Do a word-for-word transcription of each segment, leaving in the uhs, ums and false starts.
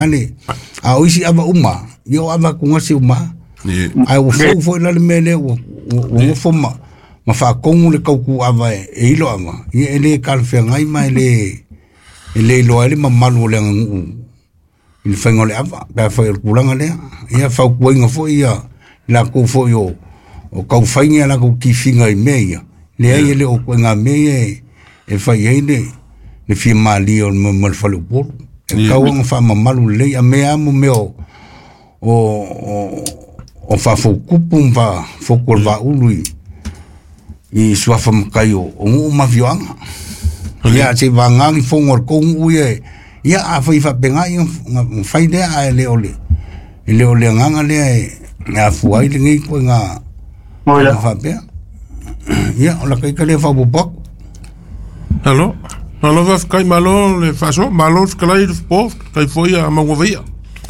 ane a oisi ava uma yo ava ku ngasi uma ai o fo fo la mele o o fo ma ma fa kongu le kauku ava e ilo ama i ele kalfe ngai mai le ele lo ele ma malu le ngu il fengole ava ba fa el kulanga le ia fa ku inga fo ia la ku fo yo o kau fainga la ku ki finga i meia le ai le o ku nga meia e fa yele le fi mali o mo mo fa le por e kau nga fa ma malu le a mea mo meo o o fa fo kupum va fo ko va ului i suafa makaio o ngu mawhiwanga. Ia te wangangi whongor kongu ue, ia a whaifa penga i whai lea a leo le. I leo le nganga lea e ngā fuai le ngi koe ngā ngā whapea. Ia, o la kai ka lea whapupak. Hello? Malo vaf kai malo le faso, malo skalai le fpof, kai foi a mangwavia.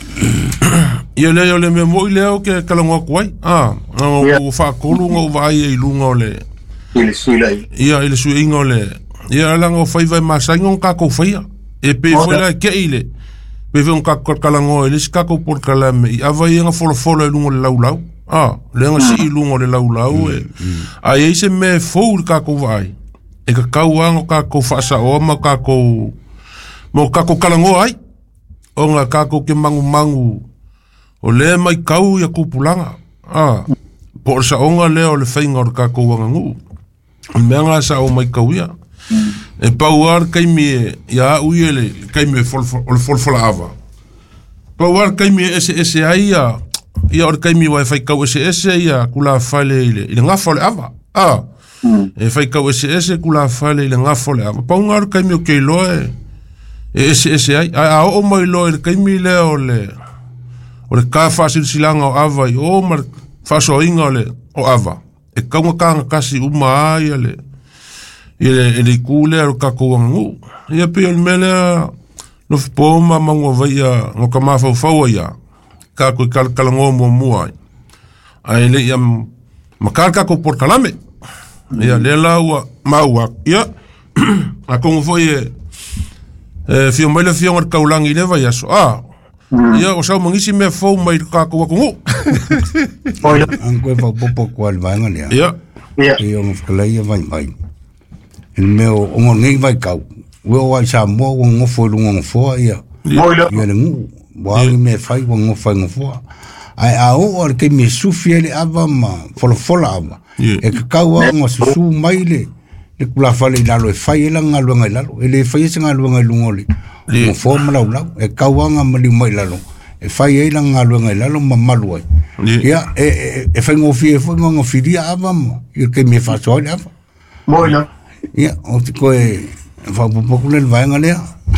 Ia leo le me moi leo ke kalangoa kuai. Ah, o whakolu ngau vai e ilunga o le Ile suilai. Ia ile sui ingo le. Ia langa o fai vai masango on kako fai. E pe foi la ke ile. Pe ve on kako kalango ile kako por kalame. Ia vai nga folo folo lungo le lau lau. Ah, le nga si lungo le lau lau e. Ai ese me fo kako vai. E ka kauanga kako fasa o ma kako mo kako kalango ai. O nga kako ke mangu mangu. O le mai kau ya kupulanga. Ah. Por sa onga leo le fainga o kako wanga ngu. Menga sa o mai kauia. E pauar kai mi ya uiele kai mi fol fol fol fol ava. Pauar kai mi ese ese ai ya ya or kai mi wifi kau ese ese ya kula fale ile ile nga fol ava. Ah. E fai kau ese ese kula fale ile nga fol ava. Pauar kai mi o ke loe. Ese ese ai a o mai loe kai mi leo le. O le ka fasil silanga o ava i o mar faso inga le o ava. E kaunga kanga kasi uma ai ale. Ile ele kule al kako wangu. Ia pe el mele no fpoma mango vaia no kama fa fa ia. Kako kal kalango mo muai. Ai le ia makal kako por kalame. Ia le lawa maua. Ia a como foi e fio mai le fio ar kaulangi le vaia so. Ah. Ia o sa mangisi me fo mai kako wa kungu. Oia. Anko fa popo kwal vanga le. Ia. Ia. Ia mo fkalai vai vai. El meu o ngi vai kau. We o sa mo ngo fo lu ngo fo ia. Oia. Ia le ngu. Wa me fai ngo fo ngo fo. Ai a o or ke me sufiele ava ma folo folo ava. E ka kau ngo su mai le. Le kula fale lalo e fai la ngalo ngai lalo. Ele fai se ngalo ngai lungoli. Mo fo ma lau lau e kauanga mali mai lalo e fai e la ngalo ngai lalo ma malu ai ia e e fai ngo fie fo ngo fidia ava i ke me fa so ava Moina. ia o te ko e fa po ko le vai ngale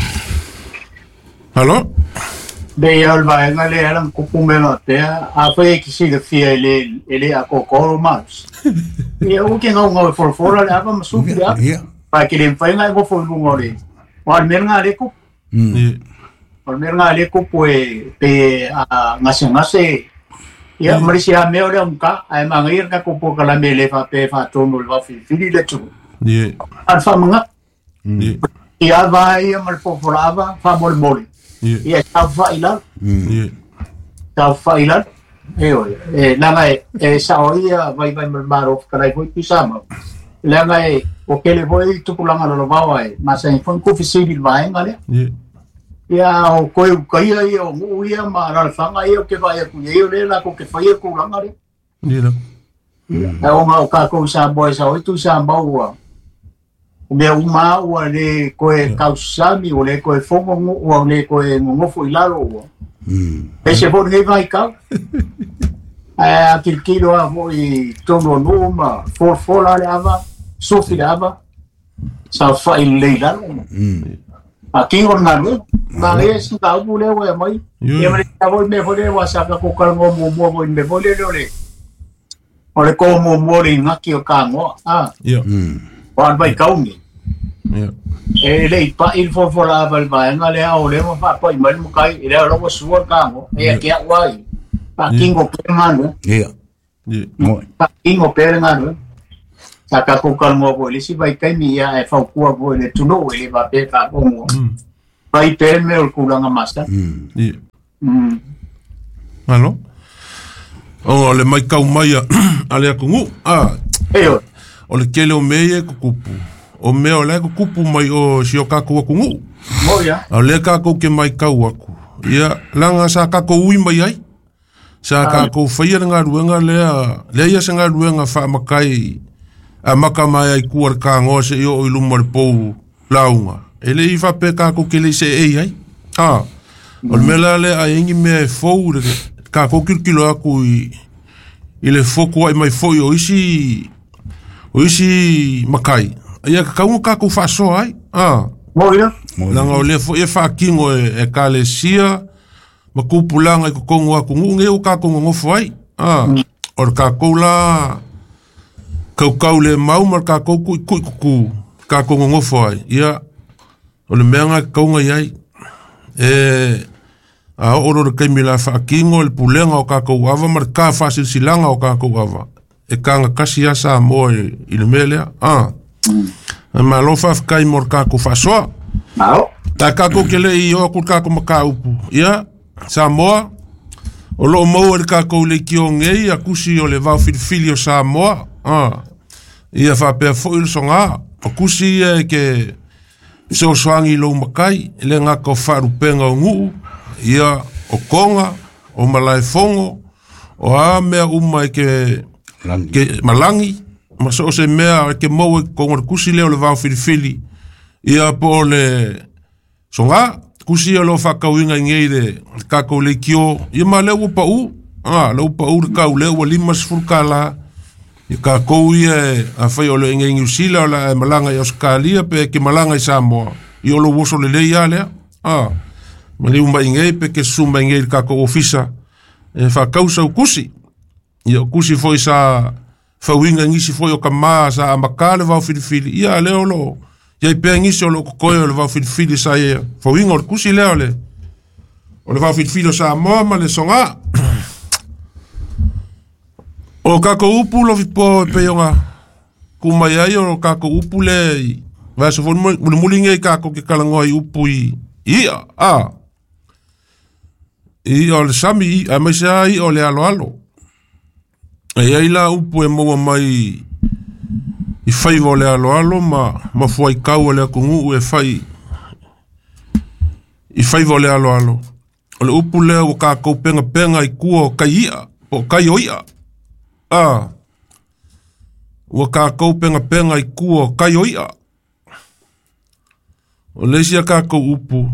Hello? Be al vai ngale alang kukume no te a fai ki si de fie ele ele a kokoro mas. Ia o ke ngau ngau for for ale ava ma su dia. ia Pa ki le fai ngai go for ngore. Wa mer ngale ku Por mer ngale ko pue pe a ngase ngase ia marisia me ole unka ai mangir ka ko po kala mele fa pe fa tono va fi fili le tu Ie. al fa manga Ie. ia vai mal po forava fa mol mol ia ta fa ila Ie. ta fa ila e oi e na mai e sa oia vai vai mal maro kala ko tu sama la mai o ke le voi tu pulanga lo va vai ma sa infon ko fi sili vai ngale Ie. ia o koe ukaia ia o ngu ia ma ralwhanga ia o ke vai aku ia le la ko ke whai aku langa re. Ie. E o ngā o kākou sa boe sa oitu sa maua. O mea uma ua le koe kausami o le koe whongo ngu o le koe ngofo i laro ua. E se fōru ngei vai kau. E a kilkilo a mo i tono no ma forfola le ava, sofi le ava, sa whai lei laro. A kingo ngā rua. Nā rea si ka upu leo e mai. E mare ka voi me fole wa sa ka kokal ngō mō mō voi me fole leo le. O le kō mō mō le ngaki o kā ngoa. Ah. Ia. Wan vai kaungi. Ia. E le i pa il fo fo la val vai ngā le au le mo fa pa i mai mo kai. E le au logo sua kā ngoa. E a kia wai. Pa kingo pere ngā nua. ia Ia. Pa kingo pere ngā nua. Sa ka kokal ngō voi le si vai kai mi ia e fau kua voi le tuno e le va pe ka o ngoa. Pai pe me o kulanga masta. Ia. Ano? O le mai kau mai a le akungu. Ah. Eo. O le kele o mea ko kupu. O mea o le ko kupu mai o si o kako akungu. Moia. O le kako ke mai kau aku. Ia, langa sa kako ui mai ai. Sa kako whaia ngā ruenga lea, lea ia sa ngā ruenga wha makai a maka mai ai kuar ka ngose i o iluma le pou launga. E le i whape kako ke le se ei ai. Ah. O le mela le a ingi mea e fou le kako kirkilo aku i i le foko ai mai foi o isi o isi makai. Ia ka kaunga kako whaso ai. Ah. Moia. Langa o le fo e whakingo e, e ka le sia ma kupulanga i kukongo aku ngunge o kako ngofo ai. Ah. O kako la kau kau le mau mar kako kui kui kuku kako ngofo ai. Ia o le meanga kaunga iai e a oro re kaimila whakingo le pulenga o kako ava mar ka whasil silanga o kako ava. E kanga kasi asa mo i le melea. Ah. Ma lofa kai mor kako fasoa. Mao. Ta kako kele i o ku kako maka upu. Ia Samoa. O lo mo e kako le ki o ngei a kusi o le vau filfili o Samoa. Ah. Ia fa pe fo il songa. O kusi e ke so swangi lo makai le ngako faru penga o ngu. Ia o konga o malai fongo o a mea uma ke ke malangi. Ma so se mea ke mau e kongo kusi leo le vau filifili. Ia po le songa, kusi e lo whakauinga ngei de kako le kio. Ia ma leo upa u. Ah, leo upa u le kau leo wa lima sifurka la. Ia kako ia a whai o le inga ingi usila o la e malanga i Australia pe ke malanga i Samoa. Ia o lo woso le leia lea. Ah, ma leo umba ingei pe ke sumba ingei kako ofisa. E whakausa u kusi. Ia o kusi foi sa whauinga ngisi foi o ka maa sa a makale vau filifili. Ia leo lo. Ia i pēr ngisi o lo kokoe o le vau filifili sa ia. Whauinga o le kusi leo le. O le vau filifili o sa moa ma le songa. O kako upu lo vipo pe yonga. Kumai ai o kako upu le. Vasa fo muli muli ngei kako ke kalangoi upu i. Ia. Ah. Ia o le sami i. A mai sa i o le alo alo. E ai la upu e maua mai i whai wa le alo alo ma ma fuai kau le akungu e whai i whai wa le alo alo. O le upu le o kako penga penga i kua kai ia, o kai o ia. Ah. O kako penga penga i kua kai o ia. O lesia kako upu.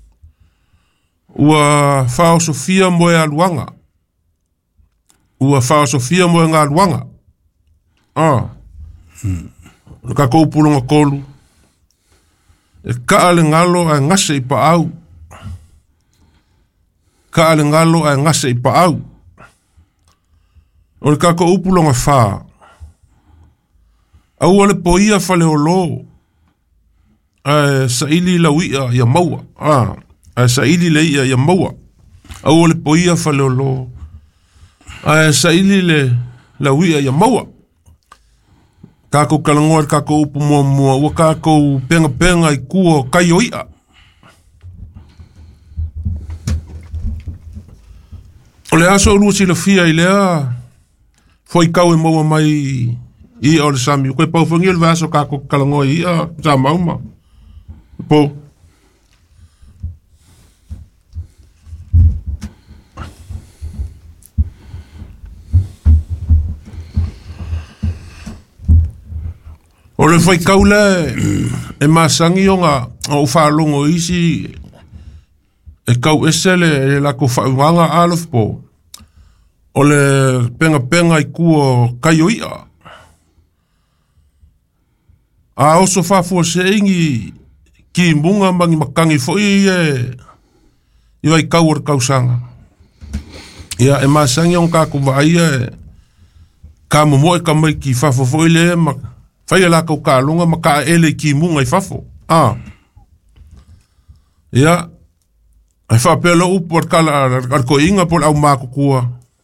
Ua whao Sofia moe aluanga. Ua whao Sofia moe ngā luanga. Ah. Hmm. Ka kou pulunga kolu. E ka ale ngalo a ngase i pa au. Ka ale ngalo a ngase i pa au. O le ka kou pulunga wha. Au ale po ia fale o lo. A sa ili la wia ia maua. Ah. A sa ili le ia ia maua. Au ale po ia fale o lo. A sa ili le la wia ia maua. Kako kalangoa kako upu mua mua. Ua kako penga penga i kua kai o ia. O le aso urua sila fia i lea. Foi kau e maua mai i o le sami. Koe pau whangi le aso kako kalangoa i ia. Sa mauma. Po. O le whai kaule e masangi o ngā o whaalongo isi e kau esele e lako whaunganga alof po. O le penga penga i kua kai o ia. A oso whafua se ingi ki munga mangi makangi fo i e i wai kau or kausanga. Ia e masangi o ngā kuwa ia e ka momo e ka mai ki whafo fo i le e maka. Fai la kau ka lunga ma ka ele ki munga i fafo. Ah. Ia. Ai fa pelo upo ar kala ar ko inga por au mako kua.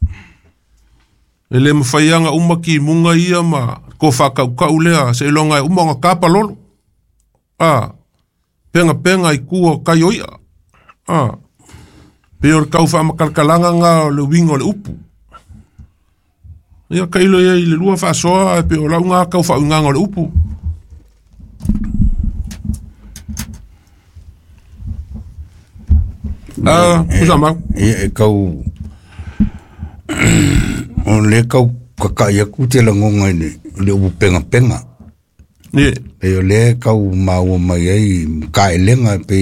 Ele ma fai anga uma ki munga ia ma ko fa kau kau lea se longa uma nga kapa lolo. Ah. penga penga i kua kai oia. Ah. Pe or kau wha makalkalanga ngā le wingo le upu. Ia kailo ia i le lua wha soa pe o lau ngā kau wha unga le upu. Ah, kusa mau. E kau o le kau kakai aku te langonga ni le upu penga penga. Ie. Pe o le kau mau mai ai ka elenga pe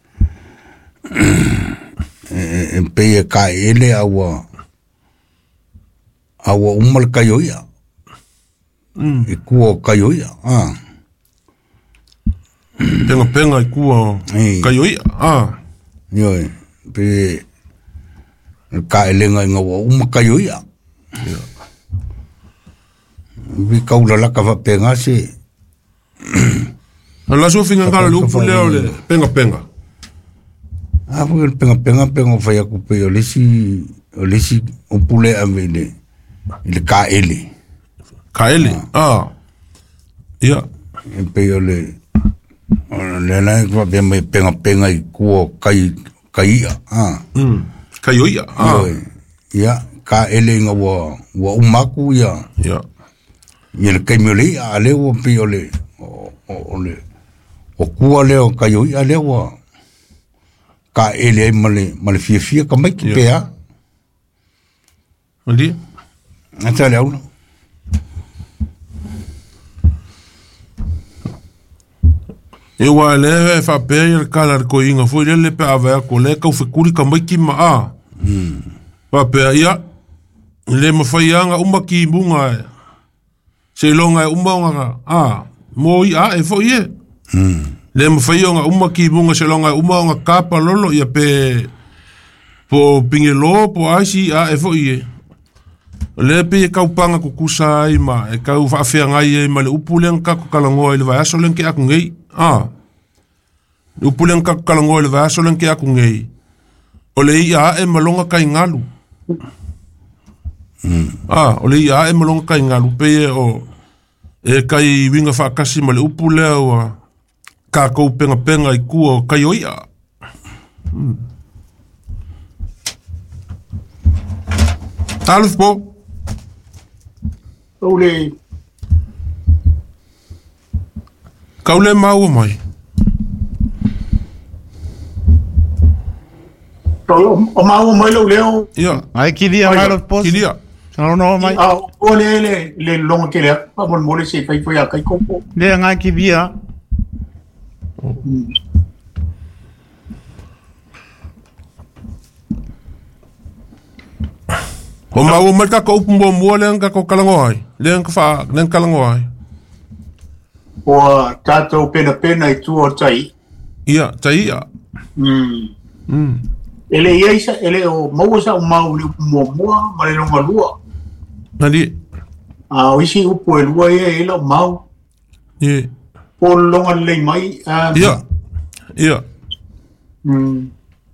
e pe e ka ele awa awa umal kayoia. Mm. E kua kayoia. Ah. Penga penga i kua kayoia. Ah. Ioi. Pe ka elenga inga wa uma kayoia. Ia. Vi kau la laka va penga se. La so finga ngala le upu leo le penga penga. Ah, porque penga penga penga o fai aku pe o lesi o lesi o pule ame le le ka ele. Ka ele. Ah. Ia. E pe o le o le na ko be me penga penga i ku kai kai ah. Mm. Kayoia. Ah. Ia, ka ele nga wa wa umaku ia. Ia. Ia le kai mele a le o pe o le o o le o ku le o kayoia le wa ka ele male male fia fia ka mai ki pe a. Ndi? Ata le au. E wa le fa pe il kala ko inga foi le pe ava ko le ka fekuri ka mai ki ma a. Mm. Pa pe ia le ma fai anga uma ki bunga. Se longa uma nga a mo ia e foi e. Mm. Le ma fai anga uma ki bunga se longa uma nga kapa lolo ia pe po pingelo po asi a e foi e. Le pe ka upanga ku kusa ai ma e ka fa fe nga i ma le upulen ka ko kala ngo le va so len ke aku ngei. Ah. Upulen ka kala ngo le va so len ke aku ngei. O le ia e malonga kai ngalu. Mm. Ah, o le ia e malonga kai ngalu pe o e kai winga fa kasi ma le upule o ka ko penga penga i ku o kai oia. Mm. Alf po. Ole Kaule mau mai. o mau mai lo leo. Ia. Ai ki dia mai lo pos. Ki dia. Sa no mai. Ah, ole le le long ke le pa mon mole se kai foi a kai ko. Le nga ki dia. O mau mai ka ko pumbo mo le ka ko kalangoi. Le ka fa le kalangoi. O tato pena pena i tu o tai. Ia, tai ia. Mm. Mm. Ele ia isa ele o mau sa o mau le mo mo ma le longa lua. Nadi. Ah, o isi upo e lua ia ele o mau. Ia. Po longa le mai. Ah. Ia. Ia. Mm.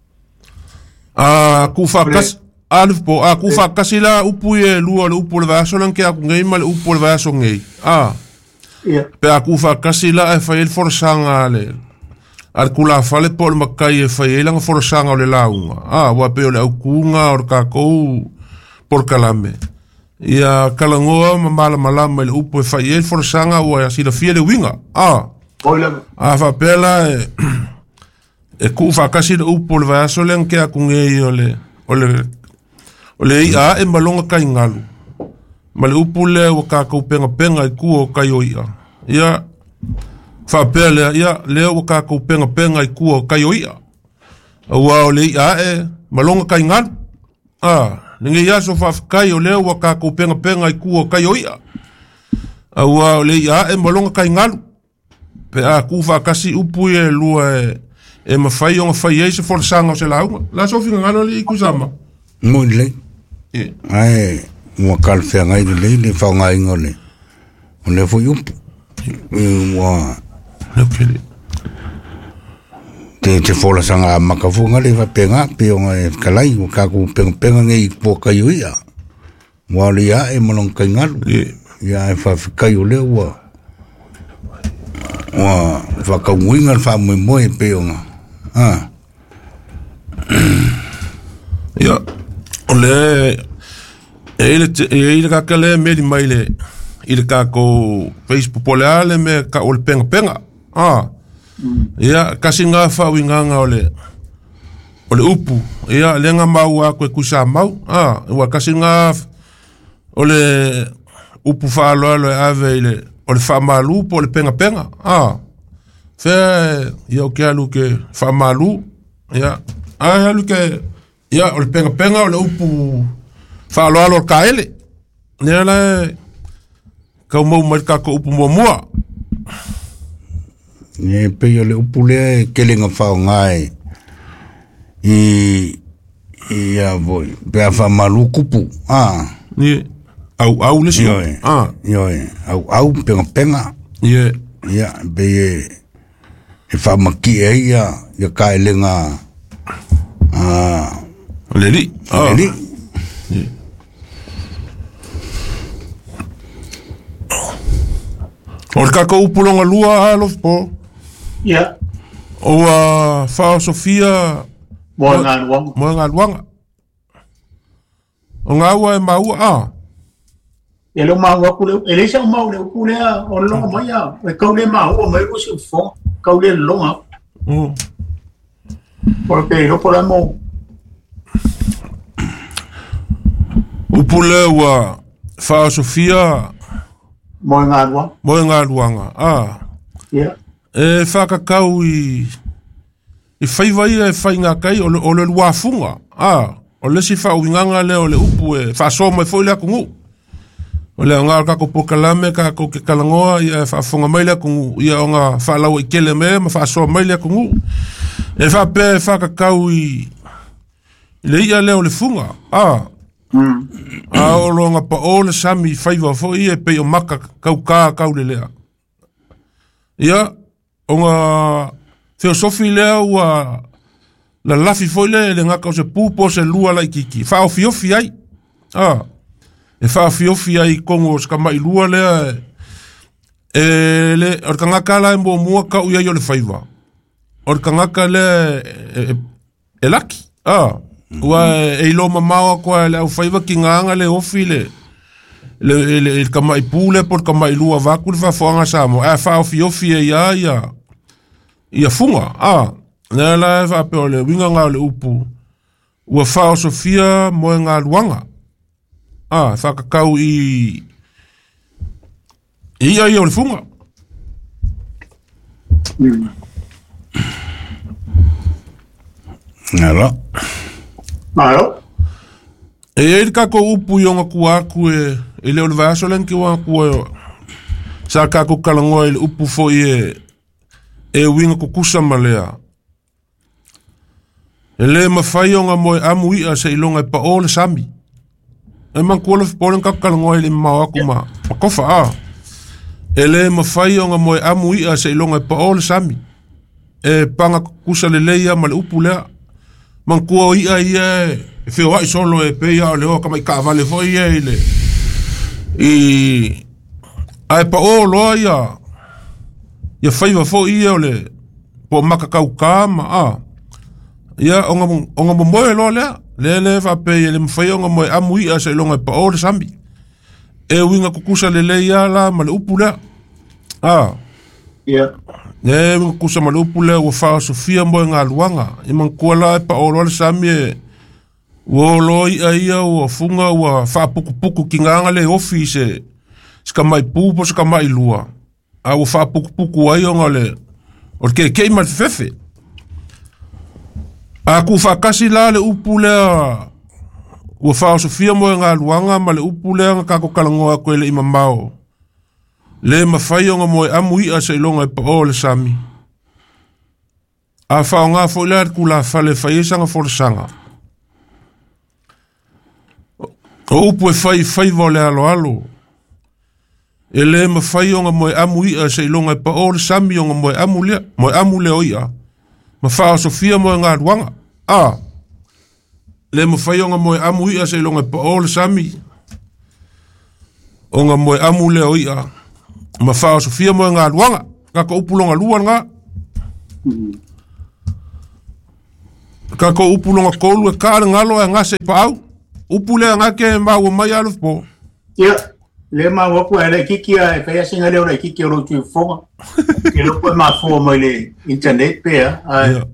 Ah, ku fa kas alf po a ku fa kasila upu e lua le upu le vaso lan ke aku ngei mal upu le vaso ngei. Ah. Ia. Pe a ku fa kasila e fa el forsanga le. Ar kula fale po le makai e fa el ang forsanga o le launga. Ah, wa pe o le au kunga or ka kou por kalame. Ia kalangoa mamala malama le upu e fa el forsanga wa si la fie le winga. Ah. Oila. A fa pela e e ku fa kasila upu le vaso lan ke aku ngei o le o le o le ia e malonga kai ngalu. Ma le upu le o ka kou penga penga i ku o kai o ia. Ia fa pele ia le o ka kou penga penga i ku o kai o ia. Ua o le ia e malonga kai ngalu. Ah, ninge ia so fa kai o le o ka kou penga penga i ku o kai o ia. Ua o le ia e malonga kai ngalu. Pe a ku fa kasi upu e lua e e mawhai o ngawhai e se forsanga o se launga. La so finga ngano le i kusama. Mo le. Yeah. Ai, mo kal fe ngai le le fa ngai ngole. O le fo yup. Mo Okay. te te fola sanga makafunga le va penga pe o ngai kalai o ka ku penga penga ngai po ka yuia. Mo le ya e mo kai ngalu. Yeah. Ya e fa kai o le wa. Wa whakaunguinga wha moe moe peonga. Ah. Ia, o le, e ile, e ile kaka le meri mai le, ile kako Facebook pole ale me ka o le penga penga. Ah. Ia, kasi ngā whawinganga o le, o le upu. Ia, lenga mau a koe kusa mau. Ah, ua kasi ngā, o le upu whaaloalo e ave ile, o le whaamalu po le penga penga. Ah. Fea, ia o ke alu ke whaamalu. Ia, ai alu ke, ia, o le penga penga o le upu whaaloalo o kaele. Nea le, kau mau mai kako upu mua mua. Nge pei o le upu lea ke lenga whao ngai. I, i a voi, pea whaamalu kupu. Ah. Ie, au au le si. Ioe, Ah. ioe, au au penga penga. Ie. Ia, pei e, e whamaki e ia, ia kai lenga, ah, Leli. Ah. leli. Ie. O le kako upulonga lua alof po. Ia, O a whao Sofia. mo ngā ruang. Mo ngā luanga. O ngā ua e maua. Ah. E lo mau aku le, e le sa mau le ku le o lo mai a, e kau le mau o mai ko si fo, kau le longa. Mm. Porque no podemos. Upule ua whao Sofia. Mo ngā ruang. Mo ngā luanga. Ah. Ia. E whakakau i i whaiwai e whai ngā kai o le, o le luafunga. Ah. O le si whao inganga le o le upu e whaso mai fo i lea kungu. O le ngā kako pokalame kako ke kalangoa i e whaafunga mai lea kungu. Ia o ngā whaalau i kele me ma whaso mai lea kungu. E whape e whakakau i i le ia leo le funga. Ah. Mm. A o longa pa o le sami whaiwa fo i e pe o maka kau kā kau le lea. Ia, o ngā theosofi lea ua la lafi fo i le le ngaka o se pūpo se lua lai kiki. Wha o fiofi ai. Ah. E wha o fiofi ai kongo ska mai lua lea e le, or ka ngaka la e mo mua ka uia i o le whaiwa. Or ka ngaka le e, e, e laki. Ah. Ua e ilo mamawa kua le au whaiva ki nganga le ofi le le le le kamai pule por kamai lua vaku le whafuanga samo. E whaofi ofi e ia ia ia funga. Ah. Nea la e whapeo le winga ngā le upu. Ua whao Sofia moe ngā luanga. Ah. Whakakau i ia ia o le funga. Mm. Ngara. Malo. E e kako upu i onga kuaku e e leo le vaso len ki wanga kua e sa kako kalangoa i le upu fo i e e winga kukusa malea. E le mawhai onga moe amu ia se ilonga e pa o le sami. E man kuala fipolen kako kalangoa i le mawaku ma makofa a. E le mawhai onga moe amu ia se ilonga e pa o le sami. E panga kukusa le leia ma le upu lea. Man kua ia ia e whio ai solo e pe ia o le oka mai ka vale fo ia i le i ai pa o loa ia ia whaiva fo ia o le po maka kau kama a ia onga onga mo moe loa lea le le fa pe ia le mwhai onga moe amu ia se longa pa o le sambi e winga kukusa le le ia la ma le upu lea a Ia. ne winga kukusa ma le upu lea ua whao Sofia moe ngā luanga i man kua la e pa o loa le sami e ua loi a ia ua funga ua wha puku puku ki nganga le ofi se ska mai pupo ska mai lua a ua wha puku puku ai onga le o ke kei mai fefe a ku wha kasi la le upu lea ua wha Sofia moe ngā luanga ma le upu lea ngā kako kalangoa koe le ima mao le mawhai onga moe amu ia se ilonga e pa o le sami a wha o ngā fo ilea ku la whale whaiesanga fo le sanga o upu e whai whai vo le alo alo. E le ma whai onga moe amu ia se ilonga e pa o le sami onga moe amu lea, moe amu leo ia. Ma whao Sofia moe ngā ruanga. Ah. Le ma whai onga moe amu ia se ilonga e pa o le sami. Onga moe amu leo ia. Ma whao Sofia moe ngā ruanga. Kaka upu longa lua nga. Ka ko upulonga kolu e ka ngalo e ngase pau. Upule ngake mau mai alu po. Ia, le ma wapu ele kiki a e kaya singa leo le kiki ro tu fonga. Ke lo ko ma fo mo le internet pe a. Ia.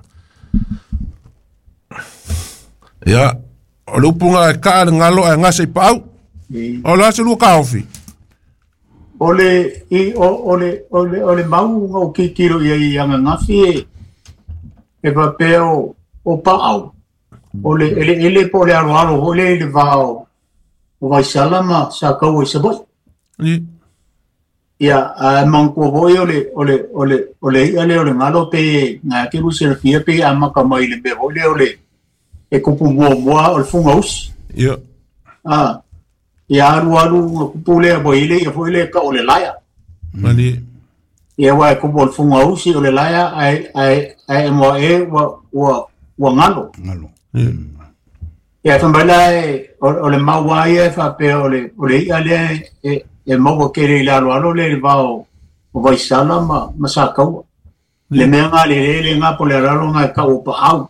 Ia, o lupunga e ka ngalo e ngase pau. O la se lu ka ofi. Ole i ole ole ole mau ngo kiki ro ia ia ngafi e e va peo o pa au. Ole ele ele po le aro aro ole le vao o vai salama sa ka o se boy ni ya a man ko boy ole ole ole ole ale ole ngalo pe na ke lu se fie pe ama ka mai le be ole ole e ko pu mo mo o fungos ya ah ya aru aru ko pu le boy le e foi le ka ole laia mali ya wa ko bol fungos ole laia ai ai ai mo e wa wa wa ngalo ngalo ya tambala o le mawai e fa pe o le o le ale e e mo ke le la lo le va o vai sala ma ma sa ka le me nga le le nga po le ra lo nga ka o pa au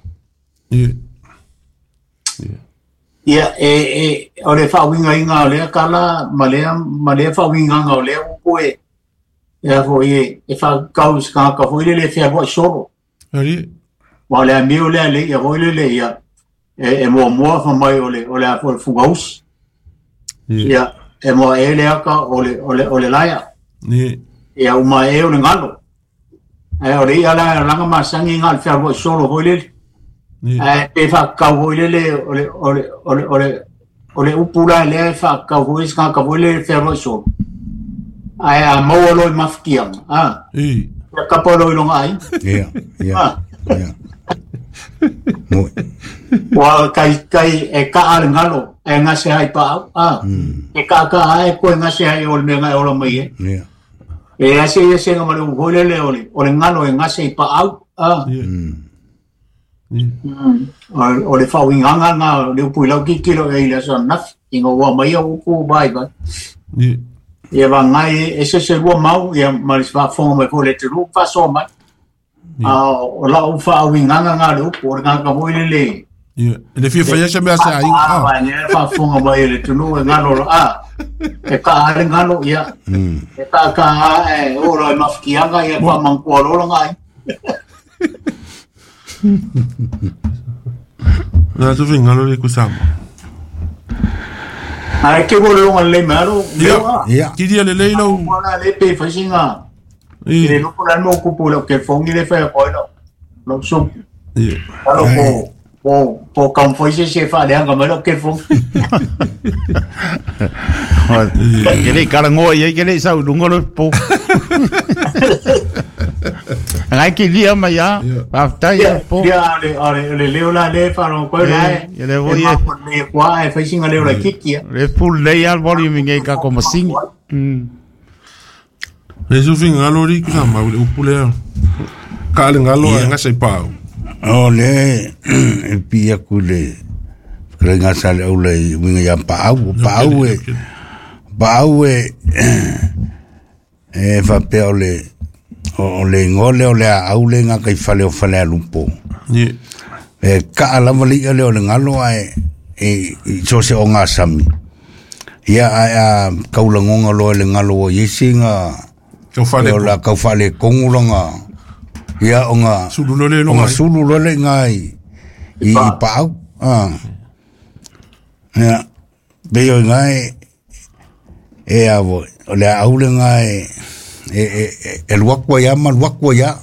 ya e e o le fa winga nga le kala ma le ma le fa winga nga le o e ya fo e e fa ka us ka ka fo le le fa vo solo ali wa le mi o le le ya vo le le ya e mo mo fa mai ole ole a for fugos ya e mo ele aka ole ole ole laia ni ya uma e ole ngalo e ole ala langa masangi ngal fa bo solo ole e e fa ka ole le ole ole ole ole ole upula le fa ka vois ka ka ole fa bo solo ai a mo ole mafkiam ah e ka polo lo ngai ya ya ya mo wa kai kai e ka al ngalo e ngase ai pa ah e ka ka ai ko ngase ai ol me ngai ol mai ya e ase ese ngam le ngole le ole ol ngalo e ngase pa au ah ole fa wing anga nga le pu la ki kilo e le son naf ingo wa mai o ku bai ba ni e va ngai ese se lo mau e maris va fo me ko le tru fa so mai ah o la u fa wing anga nga le pu nga ka mo le le ya le fi fa ya se me asa ai ah va ne fa fo nga le tru nga lo ah e ka ale nga lo ya e ka ka e o lo ma ki anga e pa man ko lo ngai na tu vinga lo le kusama ai ke bo lo le maro ya ya ki dia le le lo ona le pe fa singa e lo ko la no ku po lo ke fongi le fa ko lo lo so ya alo po po po kam foi se se fa le anga lo ke fong que le carango y que le sa lungo lo po ai que dia mai ya pa tai po ya le ale le le la le fa no ko la e le voy e qua e fa singa le la kiki le full lay al volume ngai ka como sing le su vinga lo ri kusama le upule ka le ngalo nga se pa o le e pia ku le krenga sale o le winga ya pa au pa au e pa au e e fa pe o le o le ngole o le au le nga kai fale o fale a lumpo ni e ka ala vali le o le ngalo ai e so se o nga sami ia a kaulangonga lo le ngalo o yesinga o fale o la ka fale kongulanga ia onga sulu le onga sulu le ngai i pa ah ya veo ngai e avo le au le ngai e el wakwa ya mal wakwa ya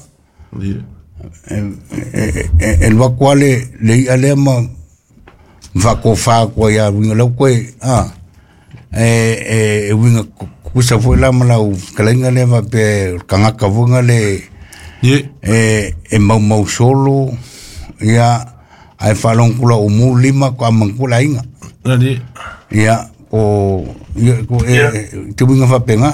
el wakwa le le ale ma va ko fa ko ya winga lo ko ah e e winga ku sa foi la mala u kalenga le va pe kanga ka vunga le e e mau mau solo ya ai falon kula o mu lima ko mangkula inga ani ya o ko e te winga fa penga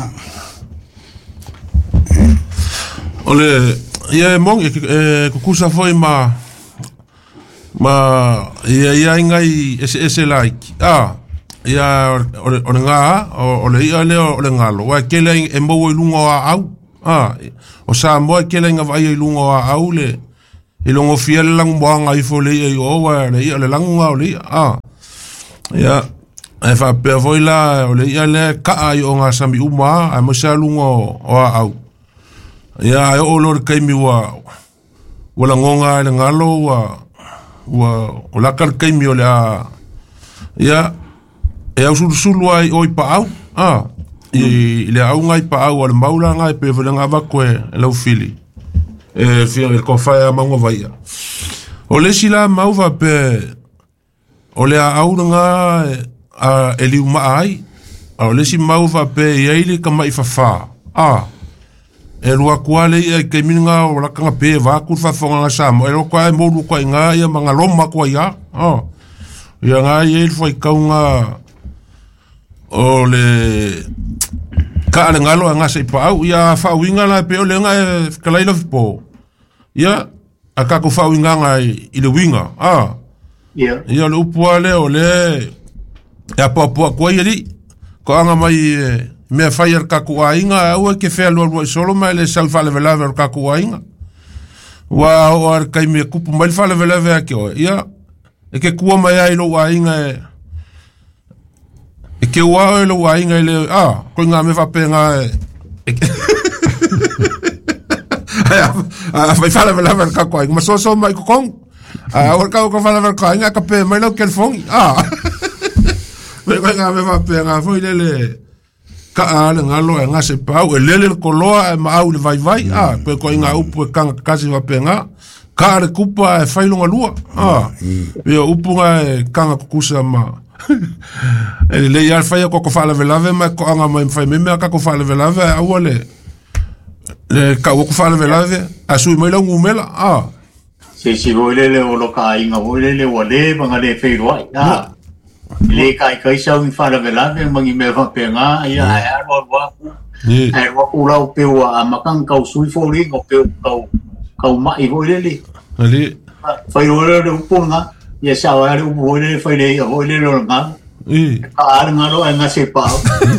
ole ia mong e ku kusa foi ma ma ia ia ngai ese ese like ah ia ole ole nga ole ia le ole ngalo wa kele e mo lungo au Ah, o Samoa ke lenga vai lungo a aule. I longo fiel lang boanga i fo le i owa le i le langunga o le ah. Ya, e fa pe foi la o le ia le ka ai o nga sami uma a mo sa lungo o a au. Ya, o lor kai mi wa wala ngonga le ngalo wa wa o la kar kai mi o le a ya e au sulu sulu ai oi pa au ah i le au ngai pa au le maula ngai pe vela nga va ko e lo fili e fia el ko fa ma ngo vai o le sila mau va pe o le au nga a eli uma ai o le si mau va pe i ile ka mai fa fa ah e rua kuale e ke minga o la kanga pe va ku fa fonga nga sa mo e ro kwa mo ru kwa nga ia manga loma kwa ia ah ia nga ia foi kaunga o le ka le ngalo nga se pa au ia fa winga la pe o le nga ka lai lo po ia aka ko fa winga nga i le winga ah ia ia le upuale o le ia po po ko ia ko anga mai me fire ka ku ainga au ke fe lo solo mai le sal fa le vela ver ka ku ainga wa o ar kai me ku mai fa le vela ver ke o ia e ke ku mai ai lo ainga e ke wa lo ainga le ah ko nga me fa penga e a fa fa le vela ver ka ku ainga ma so so mai ko kong a o ka ko fa le ver ka ainga ka pe mai lo ke fong ah me ko nga me fa penga foi le le ka ale ngalo e ngase pau e lele ko loa e mau le vai vai ah pe ko inga upu kanga kasi va penga ka le kupa e failonga lua ah pe upu nga e kanga kukusa ma e le ya fa ko ko fa le velave ma ko anga ma fa me me ka ko fa le velave au le le ka ko fa le velave asu mai la ngumela ah se si voile le o lo ka inga voile le o le banga le fe roi ah le kai kai sau mi fa la vela me mangi me fa penga ia a ro wa ku ai ro ku la pe wa makang kau sui fo ri ko pe kau kau mai vo le le ali fa ro le de punga ia sa wa ro vo le fa le vo le ro nga i ka nga ro nga se pa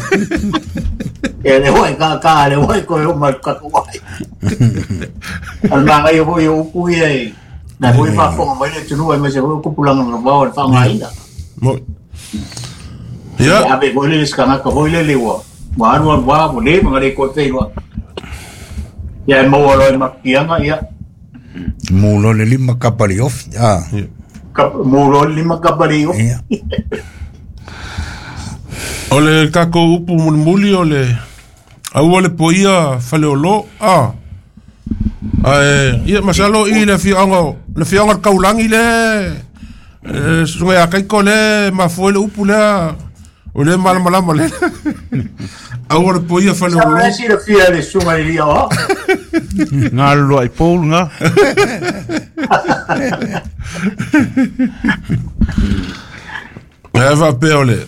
e le ho ka ka le ho ko yo ma ka ko ai al ma ga yo yo ku ye na ho fa fo mai le tunu ai ma se ko pulang nga ba fa ngai da mo ya ave voile skana ko voile lewa wa wa wa voile mangare ko te wa ya mo lo ma kianga ya mo lo le lima kapari off ah mo lo lima kapari off ole ka ko upu mulmuli ole au ole poia fale olo ah ai ia masalo i le fianga le fianga kaulangi le sunga kai ko le ma foi le upu le o le mal mal mal agora poia fale o lo si le fia le sunga le ia ngalo ai pol nga eva peole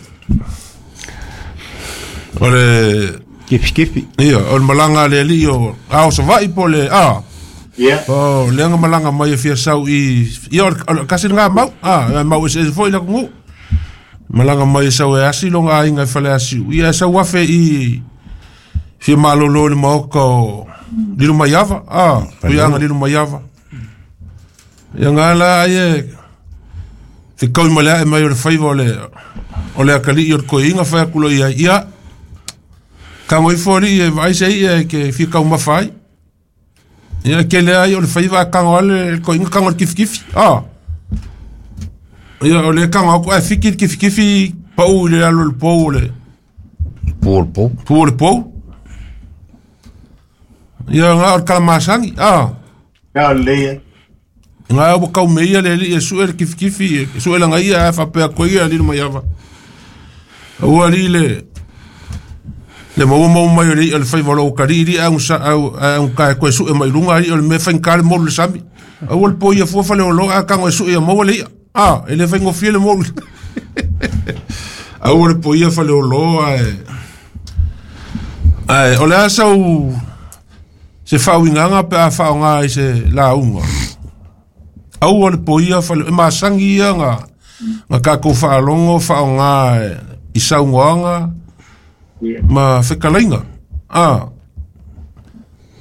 ole kipi kipi ia o malanga le lio ao so vai pole ah yeah oh lenga malanga mai fia sau i ia kasi nga mau ah mau se foi la ngu malanga mai sau e asi longa inga fale asi ia sa wafe i fi malo lo le moko dilu maiava ah ia nga dilu maiava ia nga la ia te kau mala e mai o fai vole o le akali i ko inga fa kulo ia ia ka moi fori e vai sei e ke fi kau mafai ia ke le ai o le fai va ka ngole ko inga ka ngol kif kif ah ia o le ka ngol ko fi kif kif pa o le alo le po le por po por po ia nga o kalmasangi ah ya le nga o ka me ia le le su el kif kif su el nga ia fa pe ko ia le ma ia o ali le le mo mo mai le el fai volo kariri a un sa a un ka ko su e mai lunga ali le me fa enkar mo le sami o el po ia fo fa le lo a ka ngo su e mo le ah ele vengo fiel mo a o le po ia fa le lo a ai o le asa u se fa winga pe a fa nga se la unga au le po ia fa le ma sangi nga nga ka ko fa longo fa nga i saunga ma fekalainga ah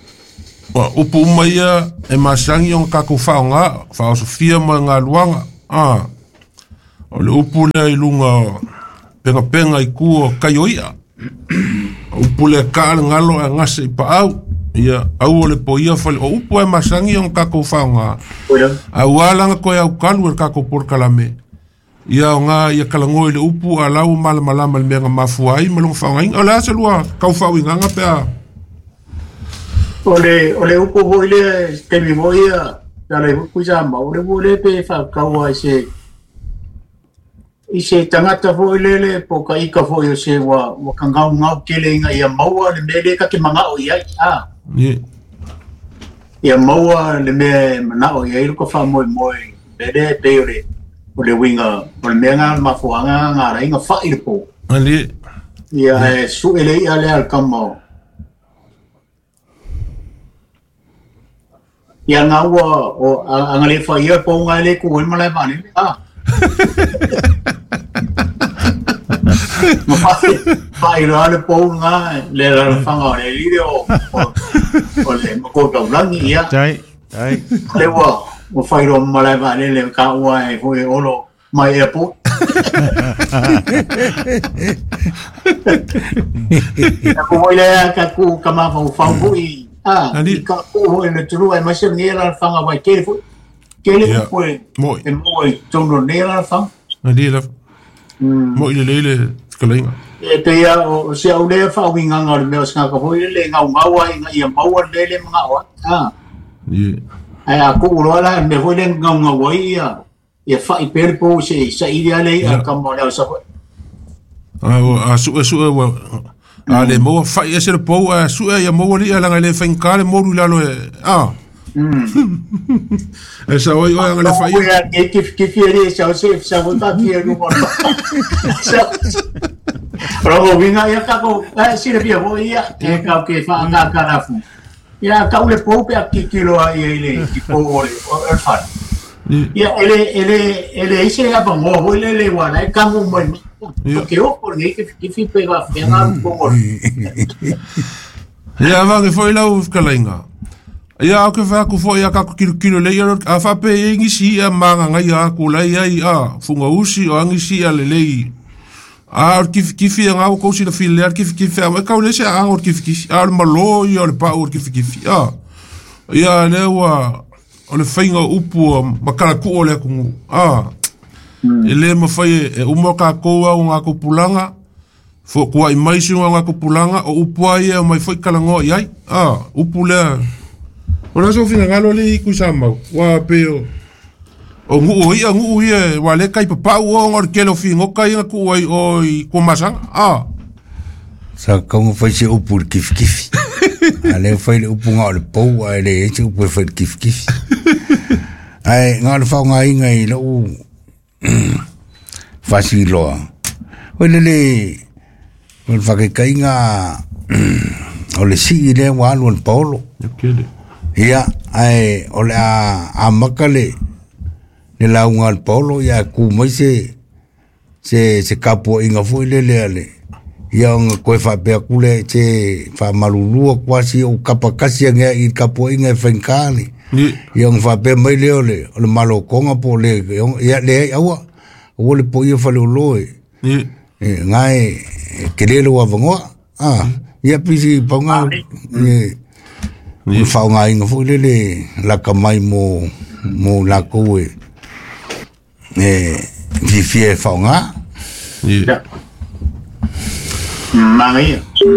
Wa upu maia e masangi on kako faonga, fao Sofia mo nga luanga. Ah. O le upu le ilunga penga penga i kuo kaioia. Upu le kaal ngalo e ngase i paau. Ia au o le po ia fale. O upu e masangi on kako faonga. Au alanga koe au kalu e kako porkalame. Ia o ngā ia kalangoi le upu a lau malamalama le mea mafuai malunga faonga inga. O le ase lua kau fao inganga pea. Ole ole upo boile te mi moia dale upo jamba ole boile pe fa kawa ise ise tangata boile le po ka ika fo yo se wa wa kanga ngau kele nga ia maua le mele ka ke manga o ia a ye ia maua le me na o ia ko fa moi moi bede pe ole ole winga ole me nga ma fo nga nga ra inga fa ile po ali ia su ele ia le al kamo ia ngā ua o angale whaia po ngā le kuhoi malai mani. Ah. Whai rā le po ngā le rā whanga o le lire o o le mako taulangi ia. Tai, tai. Le ua o whai rā malai mani le ka ua e hui olo mai e po. Ka kuhoi lea ka ku kamawhau whauhui. Ah, Ali ka o le tru ai mas nera fanga vai ke fu ke le foi moi e moi tono nera fanga ali la moi le le skalinga e te ia o se au le fa winga nga le meos nga ka foi le nga nga wa nga ia maua le le nga wa ah ye ai a ku ro la me foi le nga nga wa ia e fa i per po se sa ia le a ka mo le sa ah a su su a le mo fa e se po a su e mo li ala le fa incale mo lu la lo ah mm esa oi oi ala fa ia ke ke fiere sa se sa volta fiere no Robo vinga ia ka ko e si le pia mo ia e ka ke fa nga karafu ia ka ule po pe ki kilo ai ele ki po ole o fa ia ele ele ele ise ia pa mo ho ele le wa na ka mo mo que o por que que fi pega ferrar un pouco ia va que foi lá o Kalinga ia o que va ku foi a ka kilo kilo le ia a fa pe ingi si a manga ngai a ku lai ai a funga usi o angi si a le lei a ki ki fi nga ko si le fi le ki ki fa ka o le se a o ki ki a le malo ia le pa o ki ki fi a ia le wa o le fainga upu makala ku o le ku a ele mo fai e umo ka koa o ngā kupulanga fo kua i maisi o ngā kupulanga o upu ai e mai fai kalango i ai ah upu lea o naso fina ngalo le i kusama wa peo o ngu o ia ngu ia wa le kai papau o ngor kelo fi ngoka i ngaku ai o i kumasanga ah sa kongo fai se upu kif kif ale fai le upu ngā le pou ai le e se upu fai kif kif ai ngā le fau ngā inga i le u fasi loa o le le o le whakakai ngā o le si le walu an paolo ia ai o le a a makale le launga an paolo ia ku mai se se se kapo inga foi le le ale ia nga koe fa pe kule se fa malulua kwasi o kapakasi nga i kapo inga fenkani yang fa pe mai le ole o le malo konga po le ia le awa o le po ia fa le loe e ngai ke le lo avangoa ah ia pisi ponga e ni fa nga inga fo le le la kamai mo mo la ko e e vi fie fa nga ia mangai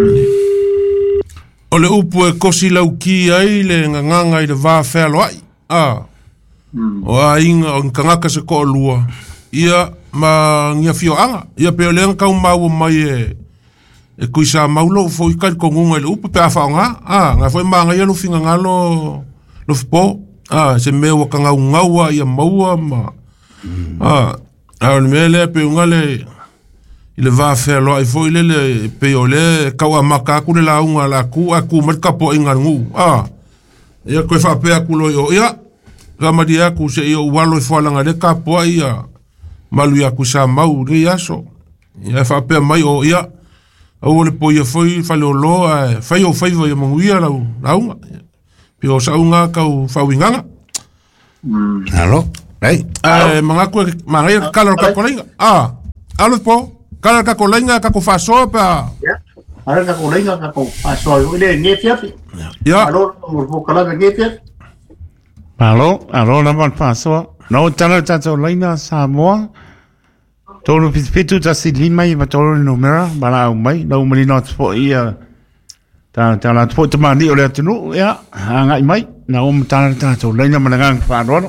o le upu e kosi lau ki ai le nganganga i le vā whelo ai. Ah. Mm. O a inga o ngangaka se ko lua. Ia ma ngia fio anga. Ia peo le ngakau mau mai e e kuisa maulo fo i kai kongunga i le upu pe a whaonga. Ah, nga fo i maa ngai alo finga ngalo lo fipo. Ah, se mea waka ngau ngaua ia maua ma. Mm. Ah, a o le mea lea peo ngale i le vā whelo ai fo i le le peo le kau a maka aku le launga la ku aku markapo inga ngu. Ah, ia koe whapea kulo i o ia. Ramadi aku se i o walo i whalanga le kapoa ia. Malu i aku sa mau re aso. Ia whapea mai o ia. Au le po ia foi whale o loa. Whai o whaiva i manguia lau launga. Pio sa unga kau whauinganga. Alo, ei. Eh, mga koe, mga ia kalor ka kolenga. Ah, alo po, kalor ka kolenga ka ko faso pa. Ya. Ara ka kolenga ka ko faso ile ngefiapi. Ya. Alo, mo kala ka ngefiapi. Alo, alo na man faso. No tala tato laina Samoa. Tolu pitu ta si lima i matolo numera, bala au mai, na umali not po ia. Ta ta la po te mani o le tunu ya, nga mai, na um tala tato laina manangang farono.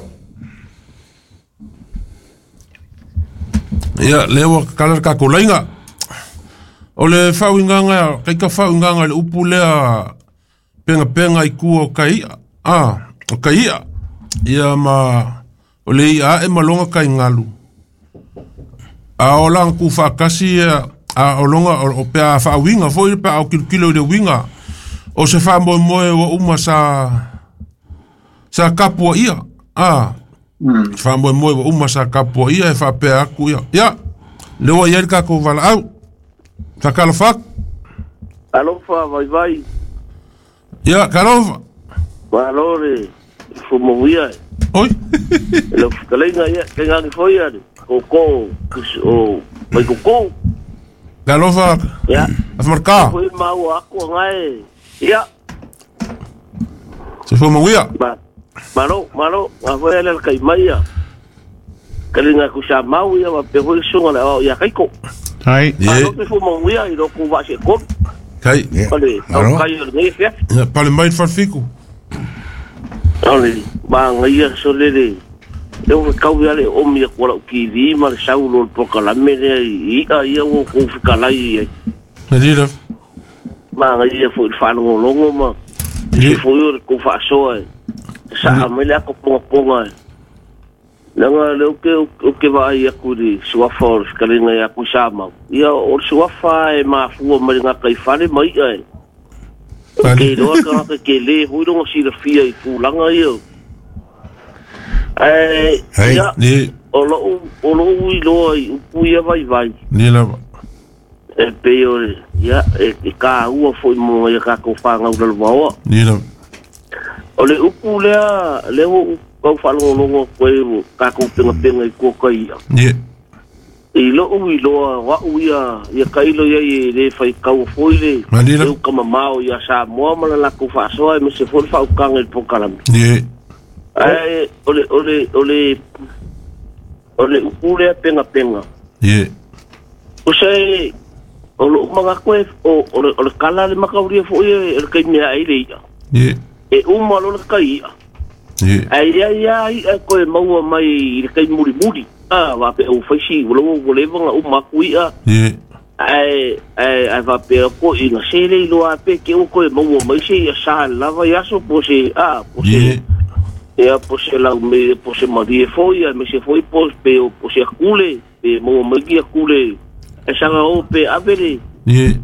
Ia, lewa kalor ka kolenga. O le whauinganga, kai ka whauinganga le upu lea penga penga i kua o kaia. Ah, o kaia. Ia ma, o le ia e malonga kai ngalu. A o lang ku whakasi a o longa o pea whauinga, fo i pea o kilo de winga. O se whamoe moe wa uma sa sa kapua ia. Ah, whamoe moe wa uma sa kapua ia e whapea aku ia. Ia, lewa ieri ka ko wala au. Whakalo whak? Alofa, vai vai. Ia, karofa. Valore, fumoia. Oi. Ele kalenga ia, kenga ni foi ali. Koko, o, vai koko. Karofa. Ia. Afmarka. Foi mau aku ngai. Ia. Se foi ia. Ba. Malo, malo, a foi ele kai mai ia. Kalenga ku sa mau ia, pe foi sunga la ia kai ko. Ai. Malo pe fumoia i do ku va se ko. Kai. Pale, au kai ngai fia. Ia, pale mai farfiku. Ole, ba ngai so lele. Eu kau ale o mi ko la ki vi ma sa u lo po kala me i a ia o ko fika lai. Nadira. Ma ngai fo fa no longo ma. Si fo yo ko fa so ai. Sa me la ko po po ngai. Langa le o ke o ke va ia ku di so fa fika le ia ku sa ma. Ia o so fa e ma fu ma nga kai fa le mai ai. Ke do ka ka ke le hu do si le fia i fu langa ia. Eh, ya, o lo o lo i lo i upuia vai vai. Ni la. E peore, ya, e ka ua foi mo ia ka ko fa nga u lo wa. Ni la. O le upu le le o ko fa lo lo ko ka ko penga penga i ko kai. Ni. I lo u i lo wa u ia ia kai lo ia i le fai ka o foi le. Eu kama mau ia sa mo ma la ko fa so e me se foi fa u kanga i pokalam. Ni. Ai, ole, ole, ole, ole, upule penga penga. Ie. O sei, ole, mga koe, ole, ole, kala le makauria fo ie, ele kai mea aile ia. Ie. E uma lo le kai ia. Ie. Ai, ai, ai, ai, koe maua mai, ele kai muri muri. Ah, va pe o faisi, ulo, ulo, vanga, uma kuia. Ie. Ai, ai, ai, va pe o ko inga, se le ilo a pe, ke o koe maua mai se, ia sa lava, ia so, po se, ah, po se. Ia po se la me po se marie foi me se foi po pe po se kule pe mo magi kule e sanga o pe avere ye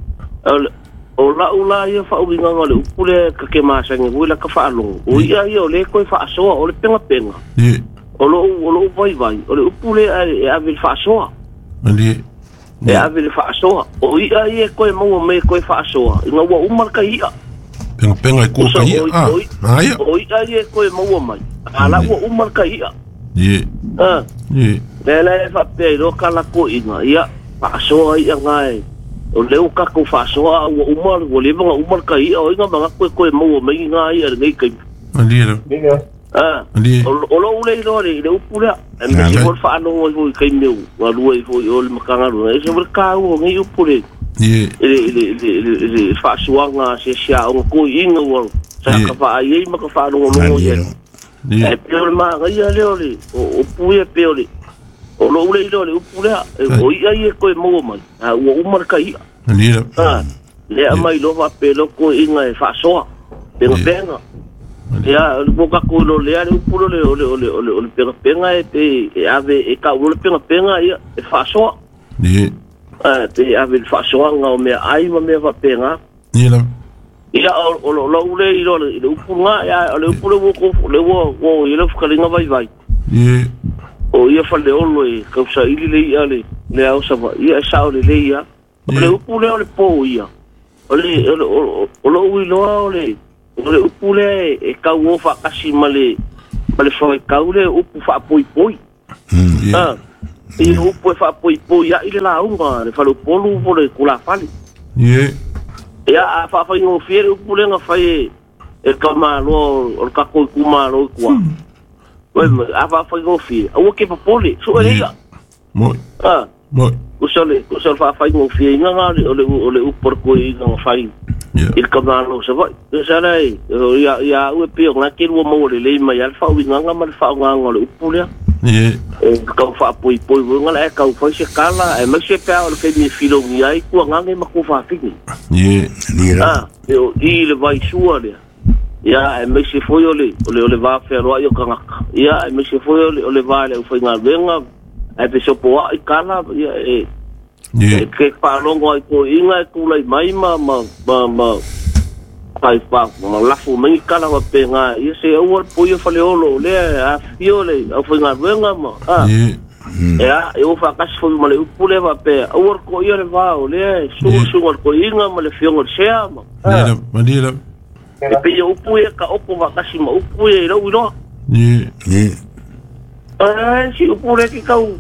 o la ula ia fa uinga ngale kule ka ke ma sanga wila ka fa lo o ia ia le ko fa so o le penga penga ye o lo o lo vai vai o le kule e ave fa so ye e ave fa so o ia ia ko mo me ko fa so nga wa umar ka ia penga penga ko ka ia ah ai o ia ia ko mo mai ala wa umar ka ia ye ah ye le le fa pe ro kala ko inga ia fa so ia ngai o le ka ko fa so wa umar wo le nga umar ka ia o inga mga ko ko mo mai ngai ia ngai kai andira ah o lo le ro le le upura e me se fa no wo kai meu wa lu e fo o le makanga ro e se ver ka o ngai upure ye ele ele ele fa so nga se sia o ko inga wo sa ka fa ai ma ka fa no no ye e peor ma ia le ole o puia peore o lo ule le o puia o ia ia ko mo mai o umar kai andira ah le mai lo va pelo ko inga e fa so penga penga ya o ka ko lo le ale o pulo le ole ole ole ole penga penga e pe e ave e ka o penga penga ia e fa so ye ah te ave fa so nga o me ai ma me va penga ia ia o lo lo ule i lo le upunga ia le upulo wo ko le wo wo i lo fkalinga vai vai ye o ia fa le olo e ka sa ili le ia le le au sa va ia sa o le le ia le upulo le po ia o le o lo ui lo o le ole upule e kau o fa kasi male male foi kau le upu fa poi poi ah e upu fa poi poi ya ile la unga le fa lo polu vole kula fali ye ya fa fa ngo fiere upule nga fa e e kama lo o ka ko kuma lo kwa we a fa fa ngo fiere o ke pa pole so ele ya mo ah mo usole usole fa fa ngo fiere nga nga ole ole upor ko i nga fa il kamalo se vai se lai ya ya u pe nga ke lo mo le le ma ya fa wi nga ma fa nga nga le upule ye e ka fa poi poi nga la ka fa se kala e ma se pa o ke mi filo mi ai ku nga nge ma ku fa fini ye ah eu il vai suole ya e me se foi ole ole ole va fer ro yo kanga ya e me se foi ole ole va le foi nga venga e pe so po ai kala ya e ye ke pa longo ai ko inga ku lai mai ma ma ma ma ai pa ma la fu me kala va pe nga ye se o po yo fa le olo le a fiole o foi nga venga ma ah ye ya eu fa kas foi ma le upule va pe o ko yo le va ole su su ko inga ma le fiong se ma Dila, mandila. e pe yo upuye ka opo va kasi ma upuye lo uno Ye. Ye. eh si upule ki kau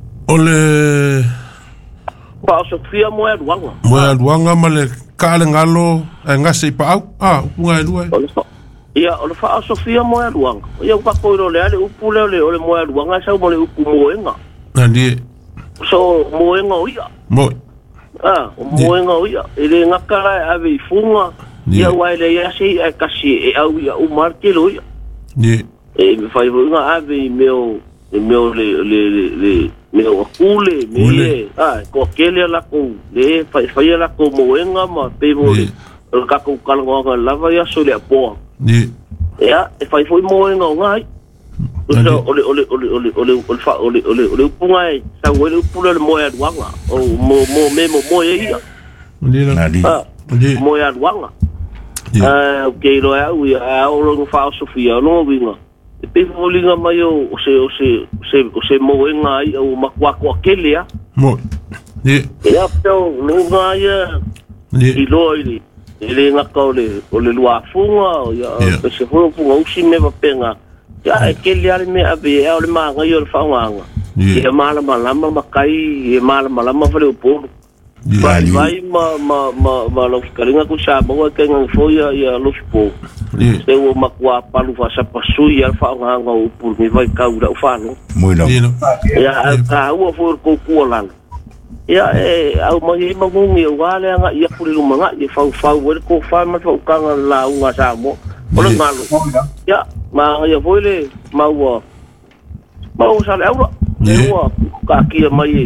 Ole pa Sofia mo e ruanga mo ruanga male kale ngalo e ngase pa au. Ah, upunga e dua. ia ole fa Sofia mo e ruanga ia pa ko ro le ale upule ole ole mo e ruanga sa mo le upu moenga Nandi. so moenga ia Mo. ah moenga ia ele ngakara ave funga ia wale ia sei e kasi e au ia o martelo ia Ye. e me fai nga ave meu meu le le le meu akule me ah ko kele la ko le fai fai la ko moenga ma pe mo o ka ko kalonga lava ia so le po Ye. ia e fai foi moenga ngai so ole ole ole ole ole ole fa ole ole ole punga e sa ole pula le moya duanga o mo mo me mo mo ia Mandila. Nadi. ah moya duanga ah okay lo ya u ya o lo fa Sofia no vinga e pe volinga mai o se o se se o se moenga ai o makwa ko kele ya Mo. Ye. ia peo no ngai Ye. i loile ele nga ka ole ole lua funga o ya se foi funga o si me va penga ya e kele ale me ave e ole ma ngai o fa nga e mala mala ma makai e mala mala ma vale o polo vai vai ma ma ma ma lo karinga ku sa mo ke nga foi ya lo spo se o makwa palu fa sa pasu ya fa nga nga o pul me vai ka ura fa no Muy no. ya ka o for ko ku lan ya e au mai ma ngi wale nga ia puli lu manga e fa fa o ko fa ma fa ka nga la nga sa mo o le ngalo ya ma ya voile ma o ma o sa le au o ka ki mai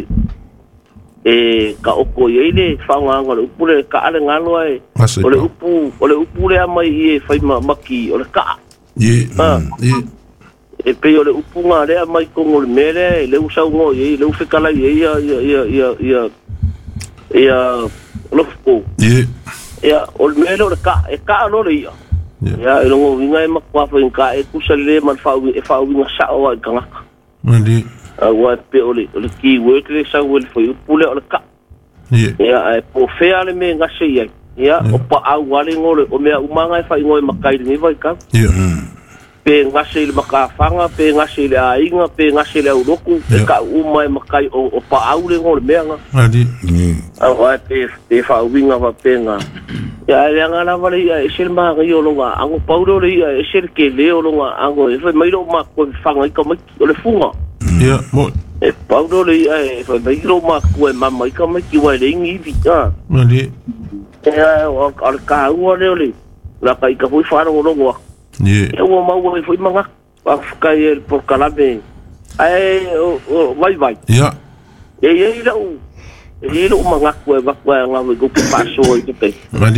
e ka oko ye le fa nga nga pule ka ale ngalo ai o le upu o le upu le mai e fa ma maki o le ka Ye. Ye. e pe o le upu nga le mai ko ngol mere le usa ngo ye le ufe kala ye ya ya ya ya ya ya lo fo Ye. ya o le mere o le ka e ka lo le ya ya e ngo winga e makwa fa inka e kusale man fa e fa winga sa o ka nga Mandi. a wa pe o le o le ki work le sa wel fo upu le o le ka Ye. ya e po fe ale me nga se ya ya o pa a wale ngole o me umanga e fa ngoi makai ni vai ka Ye. pe ngase le makafanga pe ngase le ainga pe ngase le uroku pe ka uma e makai o, o pa aule ngol meanga Mandi. a wa pe pe fa winga va penga ya le ngala vale ya esel ma yo longa ango paulo le ya esel ke le longa ango e mai lo ma ko fanga ko mai o le funga Ya. Mo. e paulo le ya e mai lo ma ko e mama ka mai ki wa le ngi vi ka Mandi. ya o al ka u le le la kai ka foi fara o longo Ye. eu mau vai foi manga a ficar ele por calame ai vai vai Ya. e ele não ele não manga ko va ko nga go passo e te Mandi.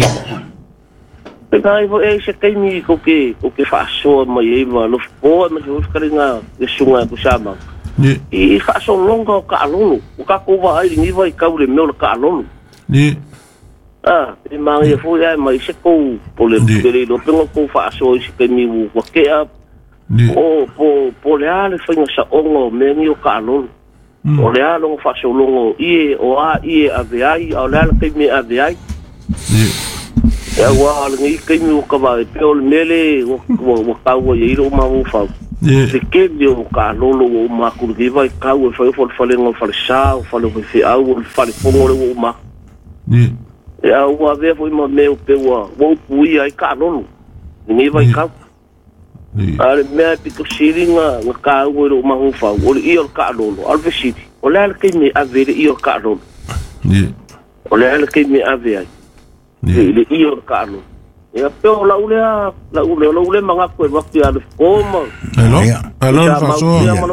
pegai e se kai mi ko ke ko ke faso mai e va lo po ma jo skaringa e sunga ko sama Ye. e faso longo ka lolo o ka ko va ai ni vai ka ule meu ka lolo Ye. ah e ma e foi ai mai se ko pole pele do pengo ko faso se kai mi wo ke a Ye. o po po le ale foi sa ongo me ni o ka lolo o le ale o faso longo ie o a ie a veai o le ale kai me a veai Ye. Ya wa ngi kai mi ka ba pe ol mele wo wo ka wo ye ro ma wo fa se ke dio ka lo lo ma ku di vai ka wo fa fo fa le ngo fa sha fa lo fi a wo fa le fo ngo wo ma ya wa ve fo ma me pe wa wo pu ai ka lo ni vai ka ale me pi ku siringa wa ka wo ro ma wo fa wo i ol ka lo lo al ve si o le al ke mi a ve i ol ka lo ni o le al ke mi a ve ai le io Carlo e però la ule la ule la ule manga ko waktu ada koma hello hello faso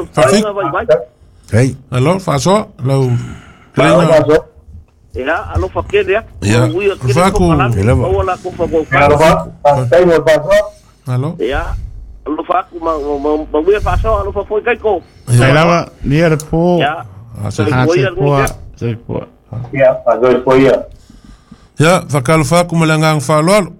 hey hello faso lo faso ya alo fakir ya ya faku hello la ko faku hello faso hello ya alo faku ma ma wi faso alo faku kai ko hello ni era po ya se po se po ya faso po ya ya fakalfa kuma langang falol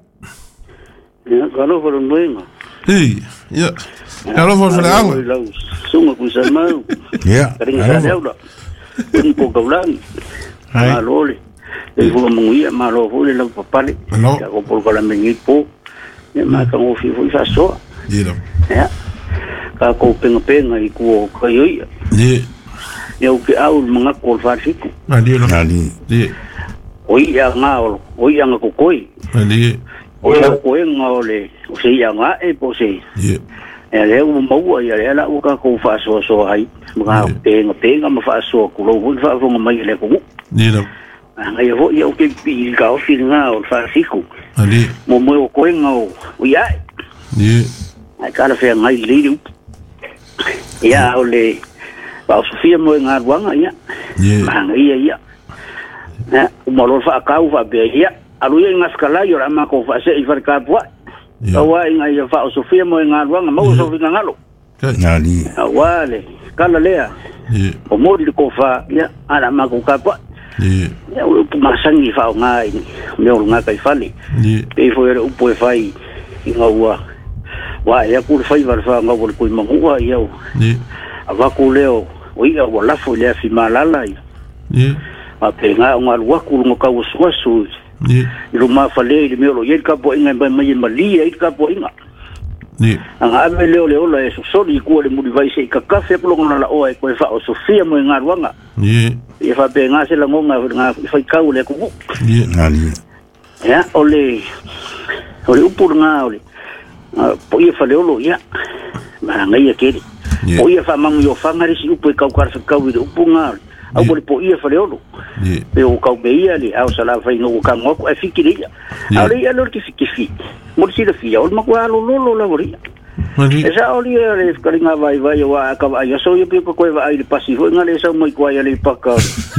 ya kalau for noinga hey ya kalau for lang sunga ku sama ya kering sa deuda un po gaulan malole e fu mui malo fu le papale ya ko por kala mengipo ya ma ka ngo fi fu sa so ya ya ka ko penga penga i ku ko yo ya ya ke au mga ko fa fiku ali ali ya oi ya ngao oi yang ko koi ali oi ya ko ngao le o se ya nga e po se ye e le mo mo ya le la u ka ko fa so so ai mga pe nga pe nga ma fa so ku lo hu fa fo mai le ko ni no nga ya ho ya o ke pi ka o fi nga o fa siku ali mo mo ko ngao o ya ye ai ka la fe ngai le ya o le pa o sofia mo nga wanga ya ye nga ya ya na umalo fa ka u fa be ya alu ye ngaskala yo ama ko fa se i fa ka po awa inga ya fa sofia mo nga wanga mo so vinga ngalo nali awale kala lea o mo di ko fa ya ala ma ko ka po ya u ma sangi fa nga me o nga kai fali pe fo era u po fai inga wa wa ya ku fa i va fa nga ko ko ma wa ya ava ku leo o ia wa la fo le fi malala ya a penga nga lua ku ngo ka uswa su ni lu ma fale ni me lo ye ka po inga ba mai mali ye ka po inga ni anga me leo leo la eso so ni ku le mu vai se ka ka fe lo ngona la o e ko fa o sofia mo nga ruanga ni e fa penga se la ngonga nga fa ka u le ku ni nali ya ole ole upur nga ole po ye fa leo lo ya ma nga ye ke po ye fa mang yo fa ngari si upu ka ka ka u upunga au ko po ia fa leo pe o ka be ia le au sala fa no ka ngo ko fikiri au le ia lo ki fikiri mo si le fia o ma ko lo lo la ori esa oli le ka ringa vai vai wa ka ya so yo pe ko ko va ai pasi ho ngale sa mo ko ia le paka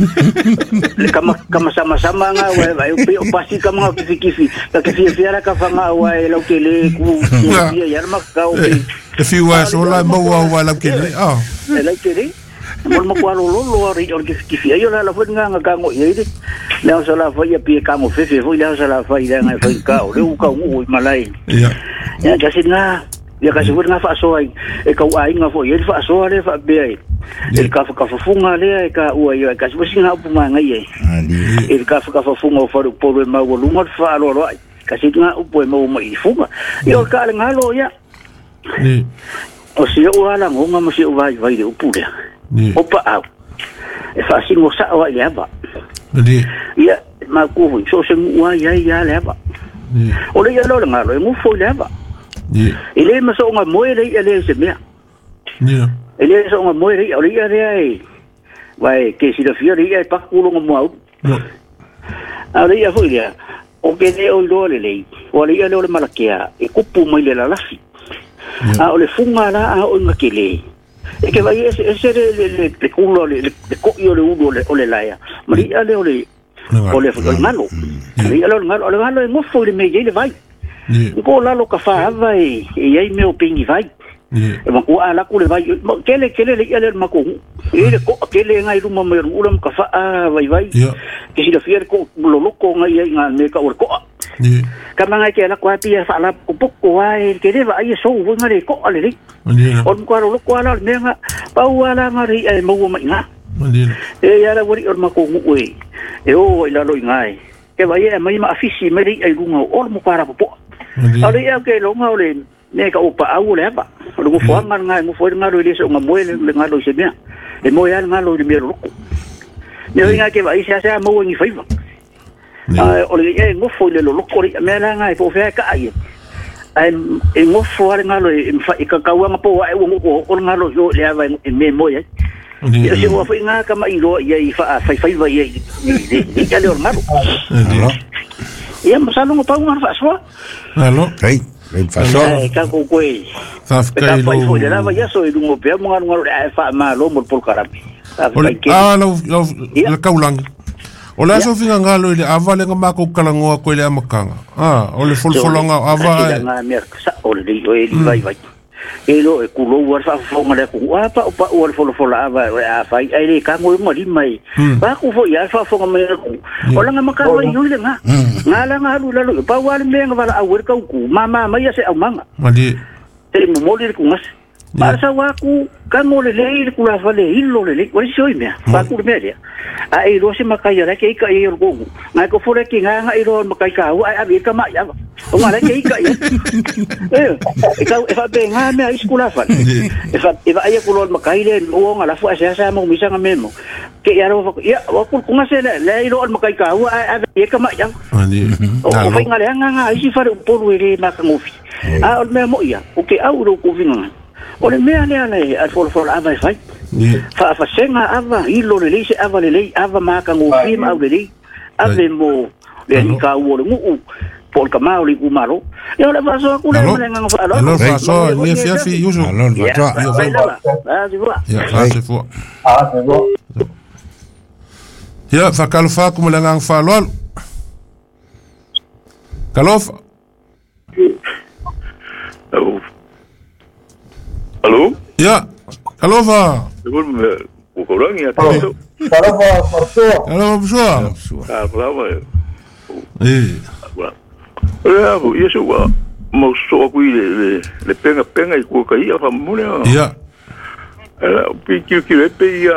le kama kama sama sama nga wa vai pe o pasi kama ki fikiri ka ki fia ka fa nga wa lo ke le ku ia ya ma ka o e fi wa so la mo wa wa la ke le ah le ke le mo mo ko lo lo ri o ki ki yo la la fo nga nga ngo ye ri la so la fo ya pi ka mo fe fe fo la so la fa ida nga fa ka o le u ka u malai ya ya ka sin nga ya ka sigur nga fa so ai e ka ai nga fo ye fa so le fa be ai e ka fa ka fa funga le ka u ai ka sigur singa pu ma nga ye e ka fa ka fa funga fo po ma wo lu ngot fa lo lo ai ka sin nga u po mo mai funga yo ka nga lo ya ni o si o ala nga mo si o vai vai de u pu le opa au e fa si mo sa wa ya ba ni ya ma ku so se wa ya ya le ba o le ya lo nga lo mo fo le ba ni ele ma so nga mo ele ele se me ni ele so nga mo ele o le ya re vai ke si da fia ri e pa ku lo mo au no a le ya fo ya o ke le o lo le le o le ya lo le malakia e ku pu mo le la la fi a o le funga la a o nga ke le e che vai ese le le le culo le le coglio le uno le o le laia ma lì alle o le o le o mano lì allora ngalo le ngalo mo fo le me le vai ko la lo ka fa vai e ai me o pingi vai e ma ko ala ku le vai ke le ke le le ale ma ko e le ko ke le ngai ruma me ulam ka fa vai vai ke si le fier ko lo lo ko ngai ngai me ka o ko kama ngai ke la ko pia fa la ko poko ai ke le vai so vo ngai ko ale li on ko lo ko ala me nga pa wala ngari e mo mai nga e ya la wori or ma ko ngui e o ila lo ngai ke vai e mai ma afisi mai ai lunga o mo para po ale ia ke longa ole ne ka upa au le ba lu fo nga nga mo fo nga lo le so nga mo le nga lo se bia e mo ya nga lo le mero ko ne nga ke vai sa sa mo ngi fai ba ah ole e mo fo le lo ko ri me la nga po fe ka ai ai e mo fo nga lo e fa ka ka wa po ai wo mo ko nga lo yo le va e me mo ya ya se wo fa nga ka mai lo ya i fa fa fa va ya i ka le ormaro ya mo sa no pa nga fa so Allo Hey, ben faso. Eh, ka ko koe. Sa Ka kai fa lo fo de la va ya so i dungo pe mo ngaro e fa ma lo mo por karapi. Ole ah lo lo le kaulang. Ola so finga ngalo ile avale nga mako kalango ko ile amakanga. Ah, ole fol folonga ava. Nga mer sa ole di o ele vai vai. Elo e kulo war fa fo ngale ku apa pa o fol fol ava a fa ai le ka mo mo di mai. Ba ku fo ya fa fo ngame ku. Ola nga makalo i yule nga. Nga la nga lu la lu pa wal me nga wala awir ka ku mama mai se au manga. Mali. E mo mo le ku ngas. Para wa ku ka mo le le ku la fa le ilo le le ko si oi me. Ba ku me le. A e ro se makai ra ke ka e ro ku. Nga ko fo le ki nga nga i ro makai ka ai a ka ma ya. O nga le ke ka ya. Eh, e ka e fa be nga me a skula fa. E fa e va ai ku lo makai le o nga la fu a sa sa mo mi sa nga memo. Ke ya ro ya wa ku nga se le le ro makai ka ai a ka ma ya. Mali. O fa nga le nga nga i fa po ru le ma ka ngofi. A o me mo ya. O ke au ro ku vinga. O le mea lea le a fol fol ava e fai. Fa fa senga ava hilo le leise ava le lei ava maka ngō fima au le lei. Ave mo le ni ka ua le nguu pol ka mau li kumaro. Ia le faso aku le mene ngang fa alo. Alo faso ni fia fi yuso. Alo faso. Ia fa. Ah, si fua. Ia fa se fua. Ah, se fua. Ia fa kalfa como le ngang fa lol. Kalofa. Alô? Ya, kalofa. Seguro me o corão ia ter. Salava pastor. Alo pessoal. Ah, falava. Eh. É, o isso o mo so ku le le penga penga i ku ka ia fa mo ne. Ya. Ela o pique que le pe ia.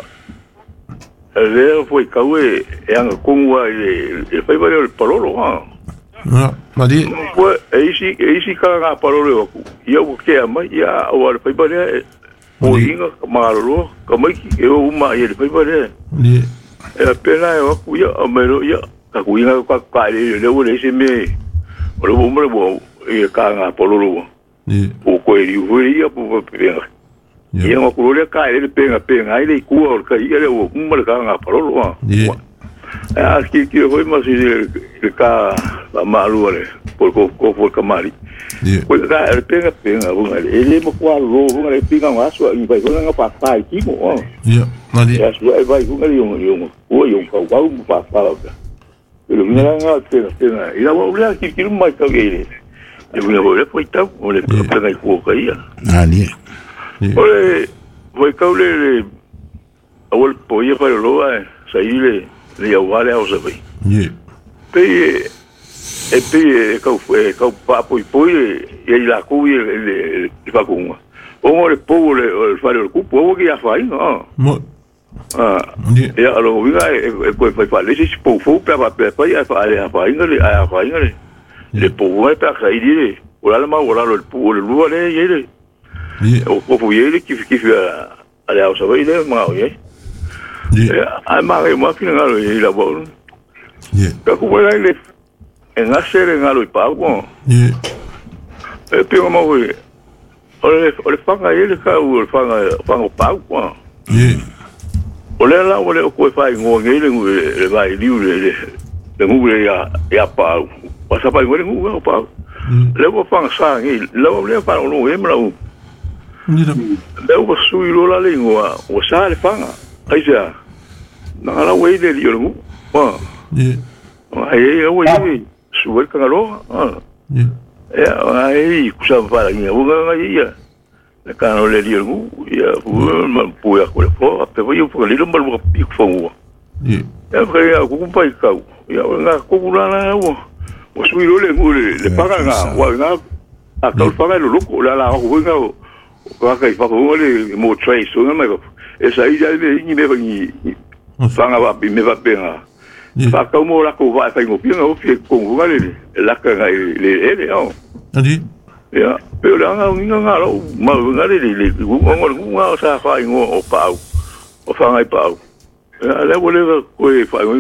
Ele foi caue e anga kungwa e e foi vai o parolo ah. Ya, madi. Foi e si e si ka nga parolo ku. Ia o que ama ia o foi vai o inga marolo como que eu uma ele foi vai. Ni. E pena eu ku ia o mero ia ka ku inga ka ka le le o le se me. O lo mo mo e ka nga parolo. Ni. O ko e o ia po penga. Ia ngo ku le ka le penga penga ai le ku o ka ia le o mo ka nga parolo. Ni. Ah, que que foi mas ele cá a malu ale por co co por camari. Pois cá ele pega pega ele mo qua ro ele pega um aço e vai com pa pa aqui mo. Ya, madi. Ya vai vai com ele um um o um pau pau pa pa lá. Ele não era pega pega. E lá o lá que que mais que ele. Ele não vai foi tão ele pega com o aí. Ah, ni. Olha, foi caule o o poia para lo vai sair le au vale au sabe. Ye. Pe e pe e kau e kau pa poi poi e la ku e le fa kunga. O mo le po le o fa le ku po que ya fa no. Mo. Ah. Ya alo vinga e ko fa fa le si po fo pa pa pa ya fa le fa inga le a fa inga le. Le po wa ta ka ide. O la ma o la le po le lu le ye le. O ko fu ye le ki ki fa ale au sabe le ma o ye. Ya, ai ma e ma kina ngalo e la bo. Ye. Ka ku wala ile en hacer ngalo i pa ko. Ye. E pe mo we. Ole ole fanga ile ka u fanga fanga pa ko. Ye. Ole la ole ko fa ngo ngile ngu le vai liu le le ngu le ya ya pa. Pasa pa ngore ngu pa. Le bo fanga sa ngi, le bo le fa no e mra u. Ni da. Le bo sui lo la lingua, o sa le fanga. Ai ja. Na la we le liu ngu. Wa. Ye. Ai ai we suel ka lo. Ah. Ye. Ya, ai kusa para ngi u nga ia. Le ka no le liu ngu, ya pu ma pu ya ko le fo, pe vo yu pu le lo mal pi fo ngu. Ye. Ya ka ya ku pa ka. Ya nga ko ku la na wo. O sui lo le ngu le le pa nga, wa nga a ka fa lo lo ko la la ko nga. Ko ka fa ko le mo trace so nga ma. Esa aí já ele ni me vai ni fanga va me va pena fa ka mo la ko va fa ngo pinga o fi ko ngo le la ka ga le le o Andi. ya pero la nga nga nga lo ma nga le le ngo ngo nga sa fa ngo o pa o fa ngai pa o le vole ko fa